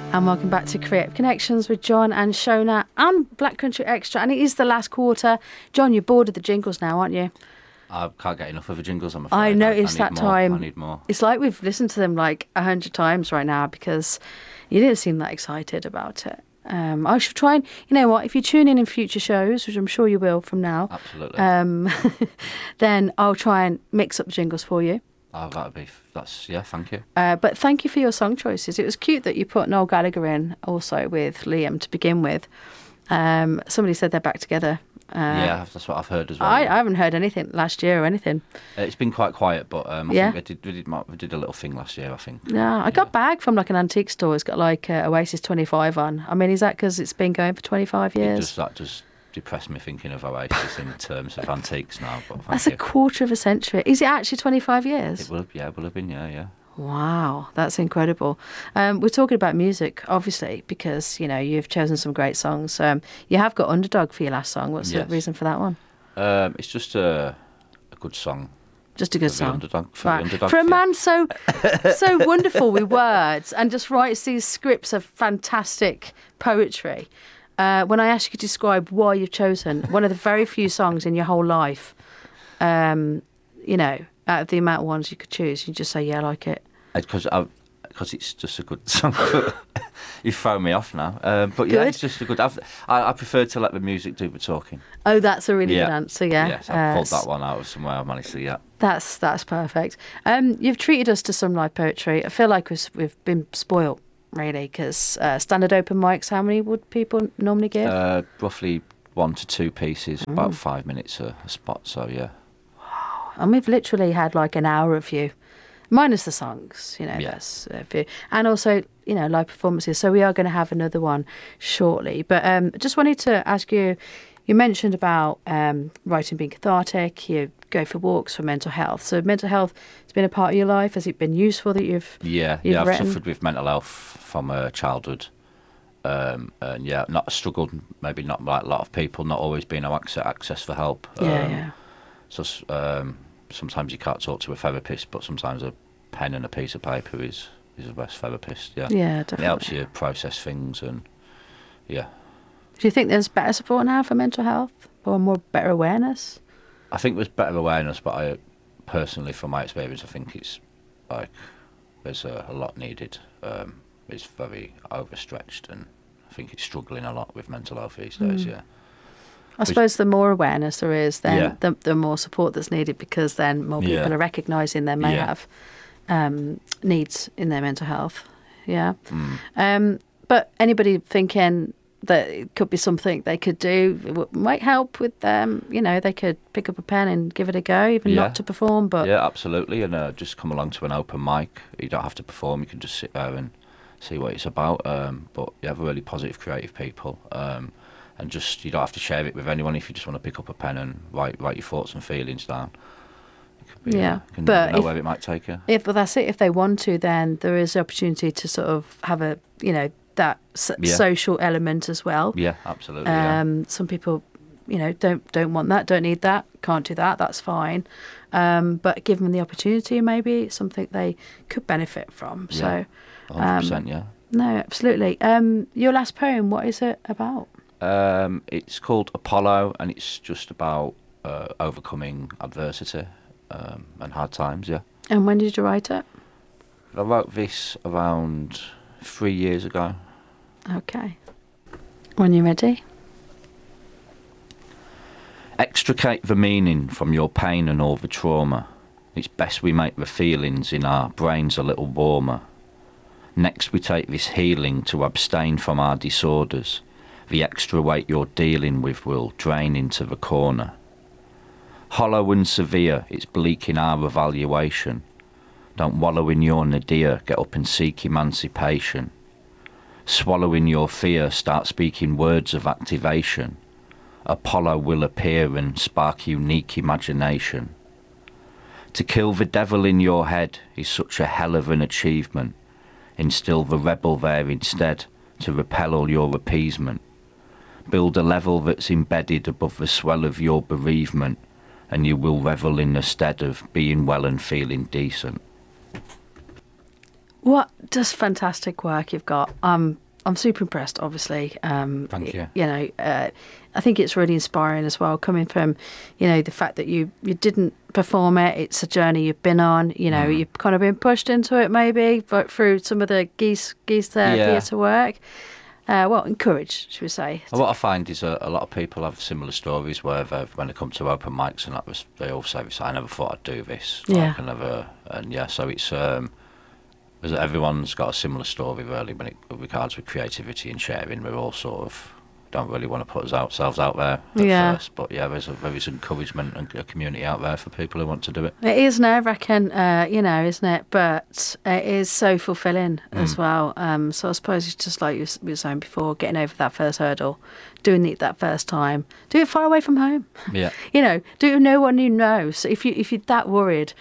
And welcome back to Creative Connections with John and Shona and Black Country Extra. And it is the last quarter. John, you're bored of the jingles now, aren't you? I can't get enough of the jingles, I'm afraid. I noticed that time. I need more. It's like we've listened to them like 100 times right now because you didn't seem that excited about it. I should try and, you know what, if you tune in future shows, which I'm sure you will from now. Absolutely. Then I'll try and mix up the jingles for you. Oh, yeah, thank you. But thank you for your song choices. It was cute that you put Noel Gallagher in also with Liam to begin with. Somebody said they're back together. Yeah, that's what I've heard as well. I haven't heard anything last year or anything. It's been quite quiet, but I think we did a little thing last year, I think. Yeah, I got a bag from like an antique store. It's got like Oasis 25 on. I mean, is that because it's been going for 25 years? That just depressed me thinking of Oasis in terms of antiques now. But that's a quarter of a century. Is it actually 25 years? It will have been, yeah. Wow, that's incredible. We're talking about music, obviously, because, you know, you've chosen some great songs. You have got Underdog for your last song. What's the reason for that one? It's just a good song. Just a good song. The underdog, for a man so wonderful with words and just writes these scripts of fantastic poetry. When I ask you to describe why you've chosen one of the very few songs in your whole life, you know, out of the amount of ones you could choose, you just say, yeah, I like it. Because it's just a good song. You've thrown me off now. But yeah, it's just a good... I prefer to let the music do the talking. Oh, that's a really good answer, yeah. Yes, I pulled that one out of somewhere, I managed to, yeah. That's perfect. You've treated us to some live poetry. I feel like we've been spoiled, really, because standard open mics, how many would people normally give? Roughly 1 to 2 pieces, about 5 minutes a spot, so yeah. Wow. And we've literally had like an hour of you. Minus the songs, you know, that's a few. And also, you know, live performances. So we are going to have another one shortly. But I just wanted to ask you, you mentioned about writing being cathartic, you go for walks for mental health. So mental health has been a part of your life. Has it been useful that you've I've suffered with mental health from childhood. And not struggled, maybe not like a lot of people, not always being able to access for help. So sometimes you can't talk to a therapist, but sometimes a pen and a piece of paper is the best therapist. Yeah, definitely. It helps you process things, and yeah. Do you think there's better support now for mental health, or more better awareness? I think there's better awareness, but I personally, from my experience, I think it's like there's a lot needed. It's very overstretched, and I think it's struggling a lot with mental health these days. Yeah. I suppose the more awareness there is, then the more support that's needed, because then more people are recognising they may have needs in their mental health. Yeah. But anybody thinking that it could be something they could do, it might help with them, you know, they could pick up a pen and give it a go, even not to perform. But yeah, absolutely. And just come along to an open mic. You don't have to perform, you can just sit there and see what it's about. But you have really positive, creative people. And just, you don't have to share it with anyone if you just want to pick up a pen and write your thoughts and feelings down. It could be, you can never know where it might take you. But that's it. If they want to, then there is the opportunity to sort of have a, you know, that social element as well. Yeah, absolutely. Some people, you know, don't want that, don't need that, can't do that. That's fine. But give them the opportunity, maybe it's something they could benefit from. Yeah, so, 100%. Yeah. No, absolutely. Your last poem, what is it about? It's called Apollo, and it's just about overcoming adversity and hard times. Yeah. And when did you write it? I wrote this around 3 years ago. Okay. When you're ready. Extricate the meaning from your pain and all the trauma. It's best we make the feelings in our brains a little warmer. Next we take this healing to abstain from our disorders. The extra weight you're dealing with will drain into the corner. Hollow and severe, it's bleak in our evaluation. Don't wallow in your nadir, get up and seek emancipation. Swallow in your fear, start speaking words of activation. Apollo will appear and spark unique imagination. To kill the devil in your head is such a hell of an achievement. Instill the rebel there instead to repel all your appeasement. Build a level that's embedded above the swell of your bereavement, and you will revel in the stead of being well and feeling decent. What just fantastic work you've got. I'm super impressed, obviously. Thank you. You know, I think it's really inspiring as well, coming from, you know, the fact that you didn't perform it. It's a journey you've been on. You know, you've kind of been pushed into it maybe, but through some of the geese theatre work. Well, encouraged, should we say. What I find is a lot of people have similar stories where when they come to open mics and they all say, I never thought I'd do this. Yeah. So it's... because everyone's got a similar story, really, when it regards with creativity and sharing. We're all sort of don't really want to put ourselves out there at first, but there's encouragement and a community out there for people who want to do it. It is nerve-wracking, you know, isn't it? But it is so fulfilling as well. So I suppose it's just like you were saying before, getting over that first hurdle, doing it that first time, do it far away from home. Yeah, you know, do no one you know. So if you're that worried.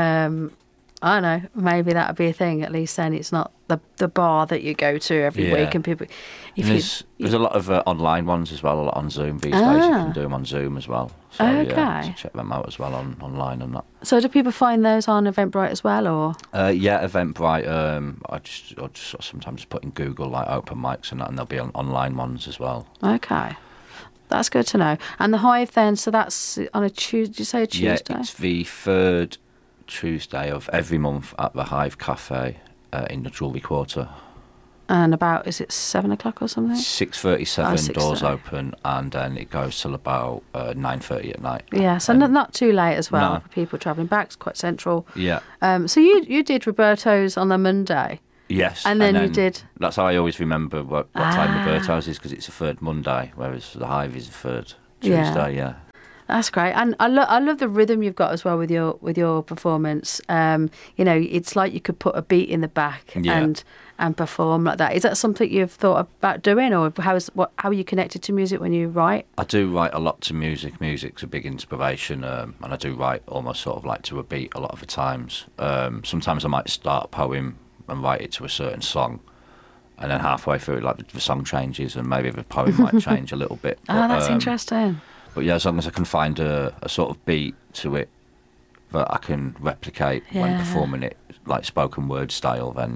I don't know, maybe that would be a thing. At least then it's not the bar that you go to every week and people... There's a lot of online ones as well, a lot on Zoom these days. You can do them on Zoom as well. So, okay. So check them out as well online and that. So do people find those on Eventbrite as well, or...? Yeah, Eventbrite. I just sometimes put in Google, like, open mics and that, and there'll be online ones as well. Okay. That's good to know. And the Hive then, so that's on a Tuesday, did you say a Tuesday? Yeah, it's the third Tuesday of every month at the Hive Cafe in the Jewellery Quarter. And about, is it 7 o'clock or something? 6:37, doors open, and then it goes till about 9:30 at night. Yeah, so not too late as well for people travelling back. It's quite central. Yeah. So you did Roberto's on the Monday. Yes. And then you did... That's how I always remember what time Roberto's is, because it's the third Monday, whereas the Hive is the third Tuesday, yeah. That's great, and I love the rhythm you've got as well with your performance. You know, it's like you could put a beat in the back and perform like that. Is that something you've thought about doing, or how are you connected to music when you write? I do write a lot to music. Music's a big inspiration, and I do write almost sort of like to a beat a lot of the times. Sometimes I might start a poem and write it to a certain song, and then halfway through, like the song changes, and maybe the poem might change a little bit. But, that's interesting. But yeah, as long as I can find a sort of beat to it that I can replicate when performing it, like spoken word style, then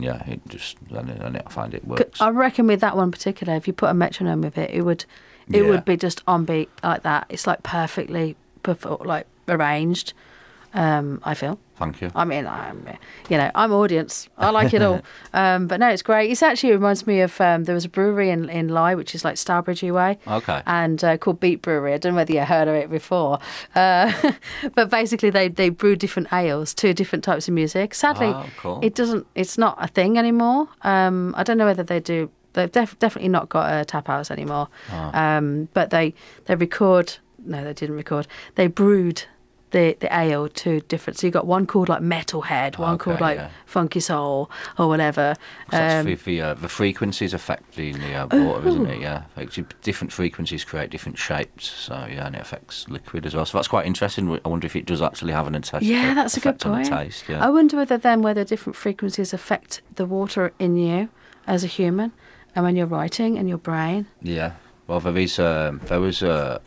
I find it works. I reckon with that one in particular, if you put a metronome with it, it would be just on beat like that. It's like perfectly like arranged. I feel. Thank you. I mean, I'm audience. I like it all. But no, it's great. It actually reminds me of there was a brewery in Lye, which is like Starbridge way. Okay. And called Beat Brewery. I don't know whether you heard of it before. But basically, they brew different ales to different types of music. Sadly, cool. It's not a thing anymore. I don't know whether they do. They've definitely not got a tap house anymore. But they record. No, they didn't record. They brewed the ale to different. So you got one called like Metalhead, one called like Funky Soul or whatever. That's the frequencies affecting the water, isn't it? Yeah, different frequencies create different shapes. So and it affects liquid as well. So that's quite interesting. I wonder if it does actually have an effect. Yeah, that's a good point. Taste, yeah. I wonder whether different frequencies affect the water in you as a human, and when you're writing and your brain. Yeah. Well, there was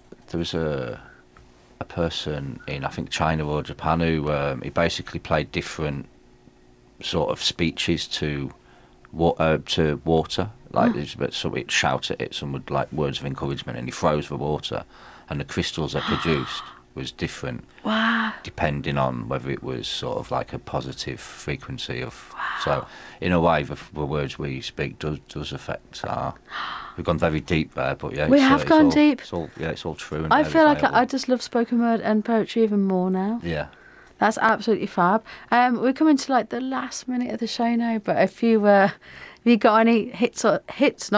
a person in, I think, China or Japan who he basically played different sort of speeches to water, like so he'd shout at it, some would like words of encouragement, and he froze the water, and the crystals they produced was different. Wow. Depending on whether it was sort of like a positive frequency of. Wow. So in a way, the words we speak does affect our. We've gone very deep there, but yeah, we have gone deep. It's all true. And I feel like I just love spoken word and poetry even more now. Yeah, that's absolutely fab. We're coming to like the last minute of the show now, but if you got any hits, not hits.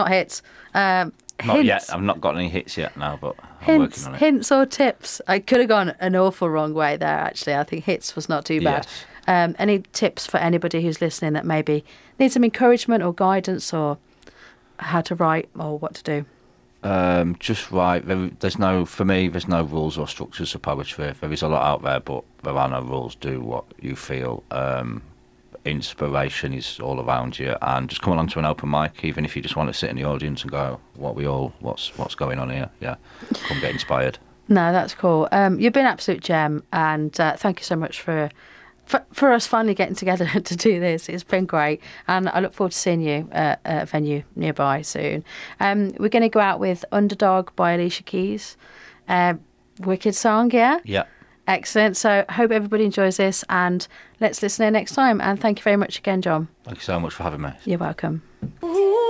Not yet. I've not got any hits yet now, but I'm working on it. Hints or tips? I could have gone an awful wrong way there, actually. I think hits was not too bad. Yes. Any tips for anybody who's listening that maybe needs some encouragement or guidance, or how to write or what to do? Just write. There's no rules or structures for poetry. There is a lot out there, but there are no rules. Do what you feel. Inspiration is all around you, and just come along to an open mic, even if you just want to sit in the audience and go, what's going on here? Yeah, come get inspired. No, that's cool. You've been an absolute gem, and thank you so much for for us finally getting together to do this. It's been great, and I look forward to seeing you at a venue nearby soon. We're going to go out with Underdog by Alicia Keys. Wicked song, yeah? Yeah. Excellent. So hope everybody enjoys this, and let's listen in next time. And thank you very much again, John. Thank you so much for having me. You're welcome.